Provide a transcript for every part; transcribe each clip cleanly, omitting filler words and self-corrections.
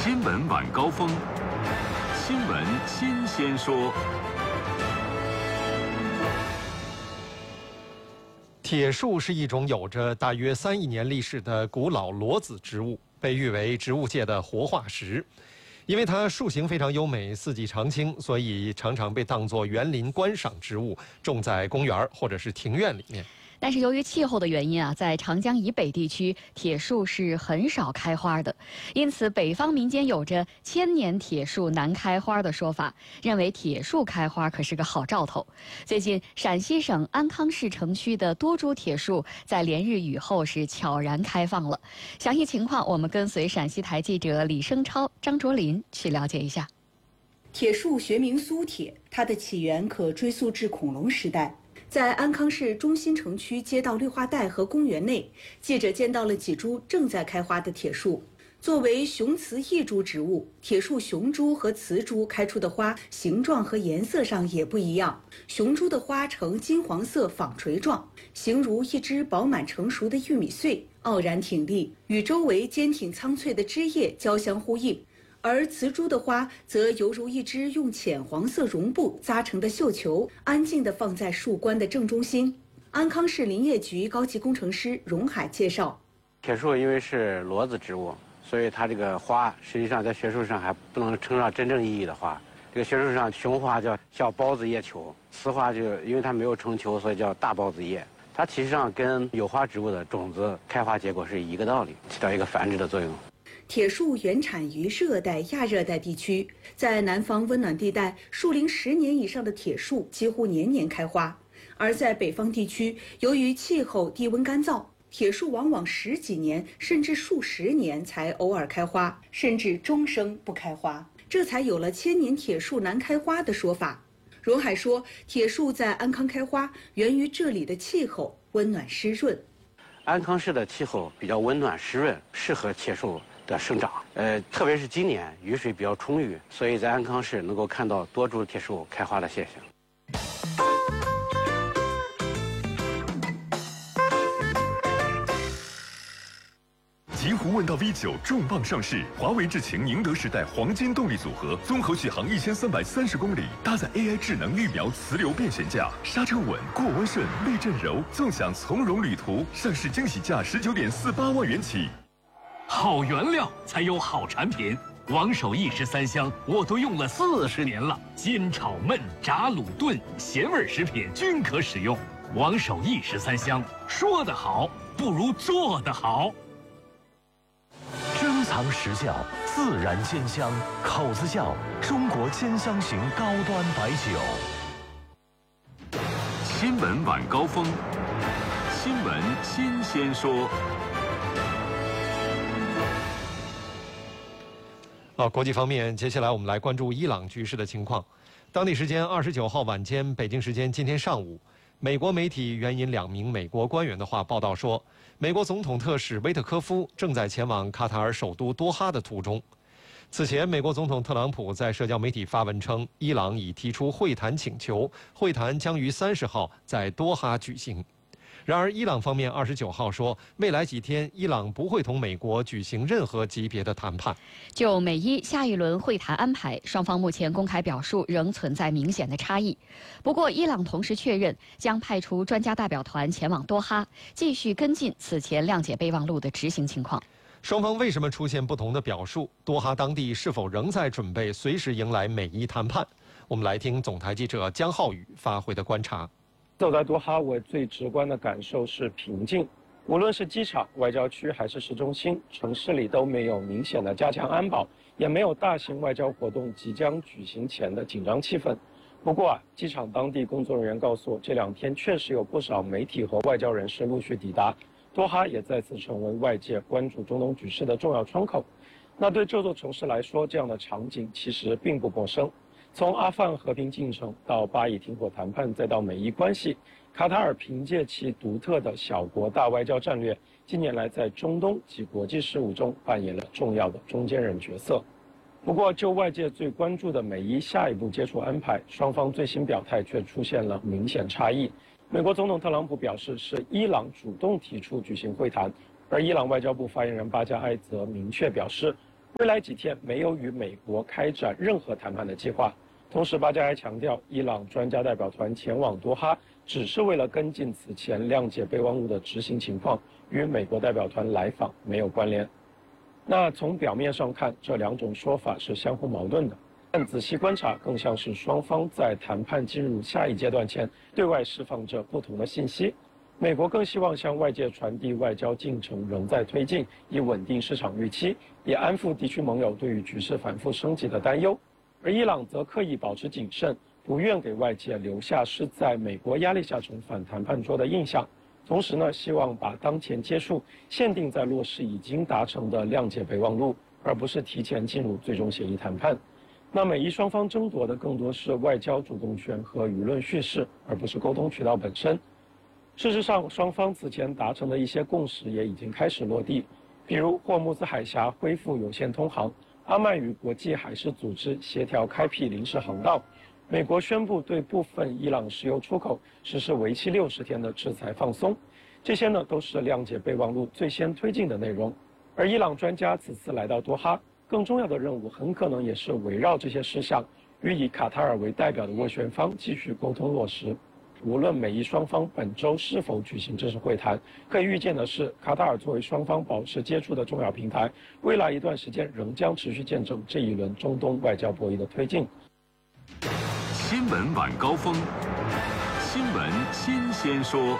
新闻晚高峰，新闻新鲜说。 铁树是一种有着大约3亿年历史的古老裸子植物，被誉为植物界的活化石。因为它树形非常优美，四季常青，所以常常被当作园林观赏植物，种在公园或者是庭院里面。 但是由于气候的原因啊，在长江以北地区，铁树是很少开花的，因此北方民间有着千年铁树难开花的说法，认为铁树开花可是个好兆头。最近，陕西省安康市城区的多株铁树在连日雨后是悄然开放了。详细情况，我们跟随陕西台记者李生超、张卓林去了解一下。 铁树学名苏铁，它的起源可追溯至恐龙时代。在安康市中心城区街道绿化带和公园内，记者见到了几株正在开花的铁树。作为雄雌异株植物，铁树雄株和雌株开出的花形状和颜色上也不一样。雄株的花呈金黄色纺锤状，形如一只饱满成熟的玉米穗，傲然挺立，与周围坚挺苍翠的枝叶交相呼应。而雌株的花则犹如一只用浅黄色绒布扎成的绣球，安静地放在树冠的正中心。安康市林业局高级工程师荣海介绍， 铁树因为是裸子植物，所以它这个花实际上在学术上还不能称上真正意义的花。这个学术上雄花叫小孢子叶球，雌花就因为它没有成球，所以叫大孢子叶。它其实上跟有花植物的种子开花结果是一个道理，起到一个繁殖的作用。 铁树原产于热带、亚热带地区，在南方温暖地带，树龄10年以上的铁树几乎年年开花；而在北方地区，由于气候低温干燥，铁树往往10几年甚至数十年才偶尔开花，甚至终生不开花，这才有了千年铁树难开花的说法。荣海说，铁树在安康开花源于这里的气候温暖湿润。 安康市的气候比较温暖湿润，适合铁树的生长，特别是今年雨水比较充裕，所以在安康市能够看到多株铁树开花的现象。 极狐问道 V9 重磅上市，华为智擎宁德时代黄金动力组合，综合续航1330公里，搭载 AI 智能预瞄磁流变悬架，刹车稳，过弯顺，避震柔，纵享从容旅途。上市惊喜价19.48万元起。好原料才有好产品，王守义13香我都用了40年了，煎炒焖炸卤炖咸味食品均可使用。王守义13香，说得好不如做得好。 珍藏实窖，自然煎香，口子窖，中国煎香型高端白酒。 新闻晚高峰，新闻新鲜说。 国际方面，接下来我们来关注伊朗局势的情况。当地时间29号晚间，北京时间今天上午，美国媒体援引2名美国官员的话报道说，美国总统特使威特科夫正在前往卡塔尔首都多哈的途中。此前，美国总统特朗普在社交媒体发文称，伊朗已提出会谈请求，会谈将于30号在多哈举行。然而，伊朗方面29号说，未来几天伊朗不会同美国举行任何级别的谈判。 就美伊下一轮会谈安排，双方目前公开表述仍存在明显的差异。不过，伊朗同时确认将派出专家代表团前往多哈，继续跟进此前谅解备忘录的执行情况。 双方为什么出现不同的表述？多哈当地是否仍在准备随时迎来美伊谈判？我们来听总台记者江浩宇发回的观察。 走在多哈，我最直观的感受是平静。无论是机场、外交区还是市中心，城市里都没有明显的加强安保，也没有大型外交活动即将举行前的紧张气氛。不过机场当地工作人员告诉我，这2天确实有不少媒体和外交人士陆续抵达，多哈也再次成为外界关注中东局势的重要窗口。那对这座城市来说，这样的场景其实并不陌生。从阿富汗和平进程到巴以停火谈判，再到美伊关系，卡塔尔凭借其独特的小国大外交战略，近年来在中东及国际事务中扮演了重要的中间人角色。不过，就外界最关注的美伊下一步接触安排，双方最新表态却出现了明显差异。美国总统特朗普表示是伊朗主动提出举行会谈，而伊朗外交部发言人巴加埃则明确表示， 未来几天没有与美国开展任何谈判的计划。同时，巴加还强调，伊朗专家代表团前往多哈只是为了跟进此前谅解备忘录的执行情况，与美国代表团来访没有关联。那从表面上看，这两种说法是相互矛盾的，但仔细观察，更像是双方在谈判进入下一阶段前，对外释放着不同的信息。美国更希望向外界传递外交进程仍在推进，以稳定市场预期，以安抚地区盟友对于局势反复升级的担忧。而伊朗则刻意保持谨慎，不愿给外界留下是在美国压力下重返谈判桌的印象。同时呢，希望把当前接触限定在落实已经达成的谅解备忘录，而不是提前进入最终协议谈判。那美伊双方争夺的更多是外交主动权和舆论叙事，而不是沟通渠道本身。事实上，双方此前达成的一些共识也已经开始落地，比如霍木兹海峡恢复有线通航，阿曼与国际海事组织协调开辟临时航道，美国宣布对部分伊朗石油出口实施为期60天的制裁放松，这些呢都是谅解备忘录最先推进的内容。而伊朗专家此次来到多哈，更重要的任务很可能也是围绕这些事项，与以卡塔尔为代表的斡旋方继续沟通落实。无论美伊双方本周是否举行正式会谈，可以预见的是，卡塔尔作为双方保持接触的重要平台，未来一段时间仍将持续见证这一轮中东外交博弈的推进。 新闻晚高峰，新闻新鲜说。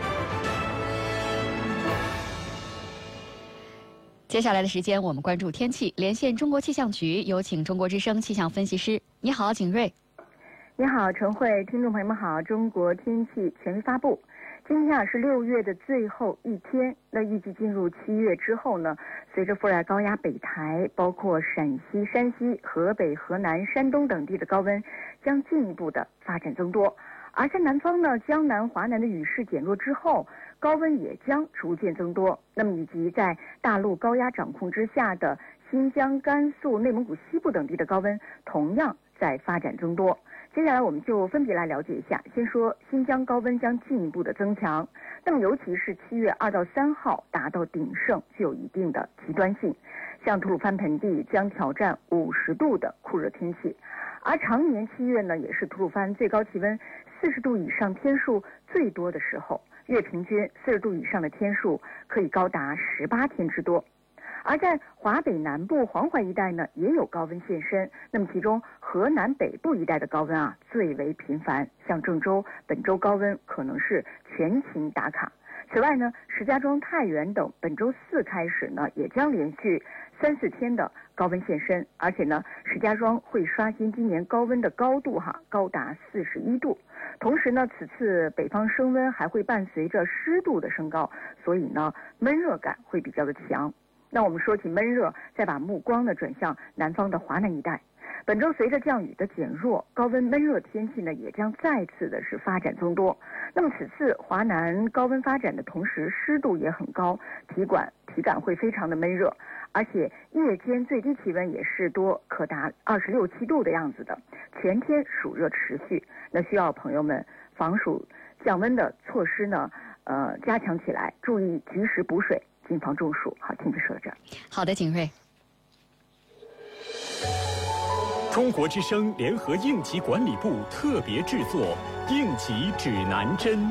接下来的时间，我们关注天气，连线中国气象局，有请中国之声气象分析师。你好，景睿。 你好，陈慧，听众朋友们好。中国天气权威发布，今天是6月的最后一天。那预计进入7月之后呢，随着副热带高压北抬，包括陕西、山西、河北、河南、山东等地的高温将进一步的发展增多。而在南方呢，江南、华南的雨势减弱之后，高温也将逐渐增多。那么以及在大陆高压掌控之下的新疆、甘肃、内蒙古西部等地的高温同样在发展增多。接下来我们就分别来了解一下。先说新疆高温将进一步的增强，那么尤其是7月2到3号达到鼎盛，具有一定的极端性。像吐鲁番盆地将挑战50度的酷热天气，而常年7月呢，也是吐鲁番最高气温40度以上天数最多的时候，月平均40度以上的天数可以高达18天之多。而在华北南部黄淮一带呢，也有高温现身。那么其中河南北部一带的高温最为频繁，像郑州本周高温可能是全勤打卡。此外呢，石家庄、太原等本周4开始呢，也将连续3、4天的高温现身，而且呢，石家庄会刷新今年高温的高度高达41度。同时呢，此次北方升温还会伴随着湿度的升高，所以呢，闷热感会比较的强。那我们说起闷热，再把目光呢转向南方的华南一带。本周随着降雨的减弱，高温闷热天气呢也将再次的是发展增多。那么此次华南高温发展的同时，湿度也很高，体感会非常的闷热，而且夜间最低气温也是多可达26、7度的样子的，全天暑热持续。那需要朋友们防暑降温的措施呢加强起来，注意及时补水，谨防中暑。好，听就说到这儿。 好的，景睿。 中国之声联合应急管理部特别制作应急指南针。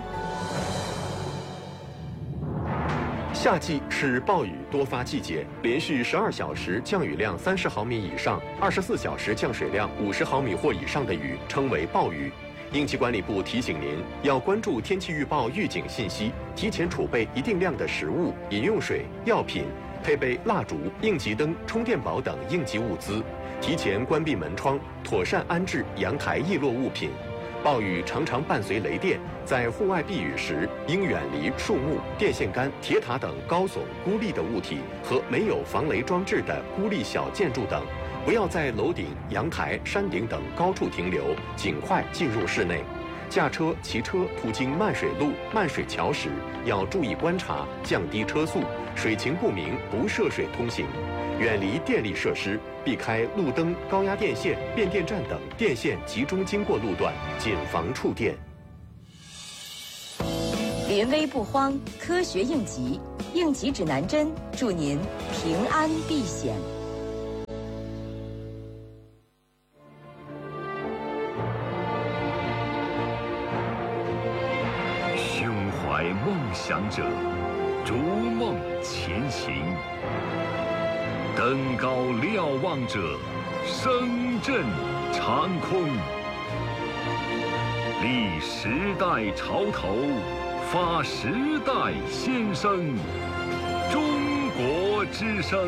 夏季是暴雨多发季节，连续12小时降雨量30毫米以上，24小时降水量50毫米或以上的雨称为暴雨。应急管理部提醒您要关注天气预报预警信息，提前储备一定量的食物、饮用水、药品，配备蜡烛、应急灯、充电宝等应急物资，提前关闭门窗，妥善安置阳台易落物品。暴雨常常伴随雷电，在户外避雨时，应远离树木、电线杆、铁塔等高耸孤立的物体和没有防雷装置的孤立小建筑等，不要在楼顶、阳台、山顶等高处停留，尽快进入室内。驾车、骑车途经漫水路、漫水桥时，要注意观察，降低车速，水情不明不涉水通行。远离电力设施，避开路灯、高压电线、变电站等电线集中经过路段，谨防触电。 临危不慌，科学应急，应急指南针，祝您平安避险。 想者，逐梦前行；登高瞭望者，声震长空。立时代潮头，发时代先声。中国之声。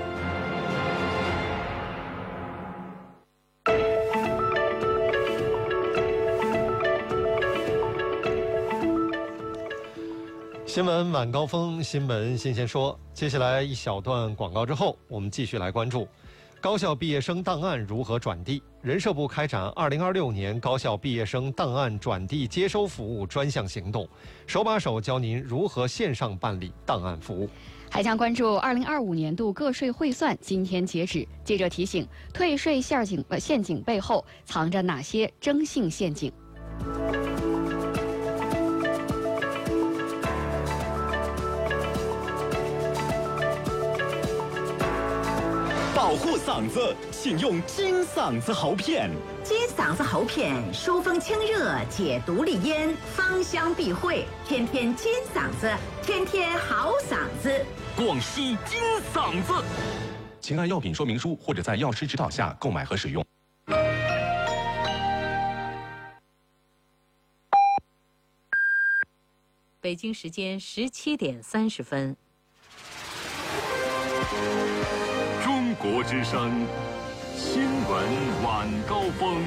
新闻晚高峰，新闻新鲜说。接下来一小段广告之后，我们继续来关注高校毕业生档案如何转递。人社部开展2026年高校毕业生档案转递接收服务专项行动，手把手教您如何线上办理档案服务。 还将关注2025年度个税汇算今天截止。记者提醒，退税陷阱背后藏着哪些征信陷阱？ 保护嗓子，请用金嗓子喉片。 金嗓子喉片疏风清热，解毒利咽，芳香避秽，天天金嗓子，天天好嗓子。 广西金嗓子， 请按药品说明书或者在药师指导下购买和使用。 北京时间17点30分。 中国之声新闻晚高峰。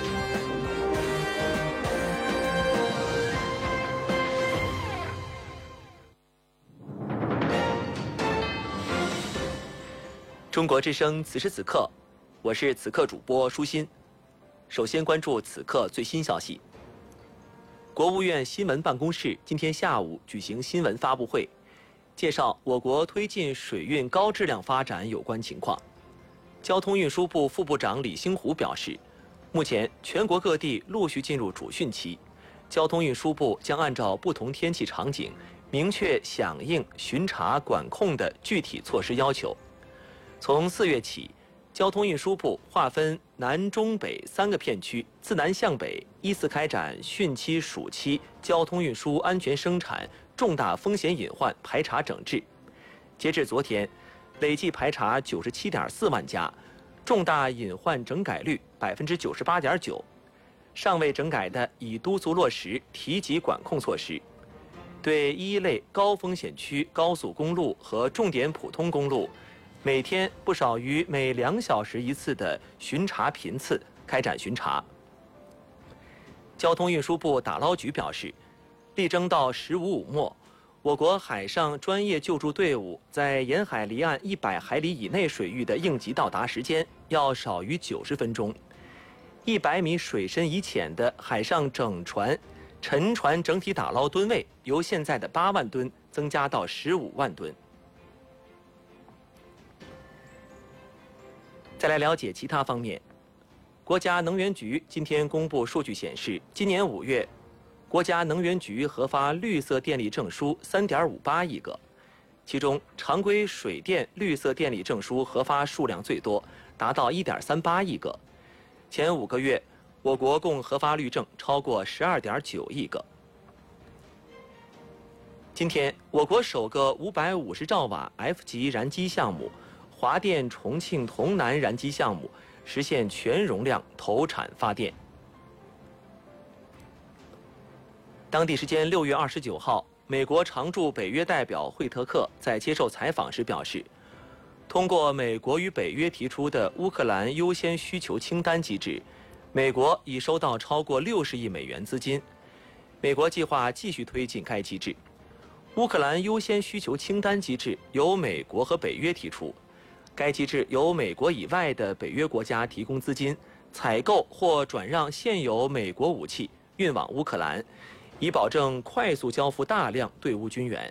中国之声此时此刻，我是此刻主播舒心。首先关注此刻最新消息。国务院新闻办公室今天下午举行新闻发布会，介绍我国推进水运高质量发展有关情况。交通运输部副部长李兴湖表示，目前全国各地陆续进入主汛期，交通运输部将按照不同天气场景，明确响应巡查管控的具体措施要求。从4月起，交通运输部划分南、中、北3个片区，自南向北依次开展汛期、暑期交通运输安全生产重大风险隐患排查整治。截至昨天，累计排查97.4万家，重大隐患整改率98.9%。尚未整改的，已督促落实提级管控措施。对一类高风险区高速公路和重点普通公路，每天不少于每2小时一次的巡查频次开展巡查。交通运输部打捞局表示，力争到15/5末，我国海上专业救助队伍在沿海离岸100海里以内水域的应急到达时间要少于90分钟。100米水深以浅的海上整船、沉船整体打捞吨位由现在的8万吨增加到15万吨。再来了解其他方面，国家能源局今天公布数据显示，今年5月，国家能源局核发绿色电力证书3.58亿个，其中常规水电绿色电力证书核发数量最多，达到1.38亿个。前5个月，我国共核发绿证超过12.9亿个。今天，我国首个550兆瓦 F 级燃机项目华电重庆潼南燃机项目实现全容量投产发电。当地时间6月29号，美国常驻北约代表惠特克在接受采访时表示，通过美国与北约提出的乌克兰优先需求清单机制，美国已收到超过60亿美元资金。美国计划继续推进该机制。乌克兰优先需求清单机制由美国和北约提出，该机制由美国以外的北约国家提供资金，采购或转让现有美国武器运往乌克兰，以保证快速交付大量对乌军援。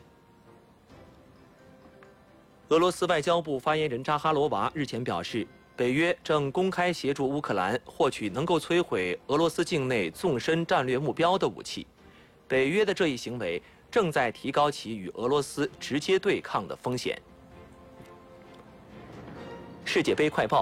俄罗斯外交部发言人扎哈罗娃日前表示，北约正公开协助乌克兰获取能够摧毁俄罗斯境内纵深战略目标的武器。北约的这一行为正在提高其与俄罗斯直接对抗的风险。世界杯快报。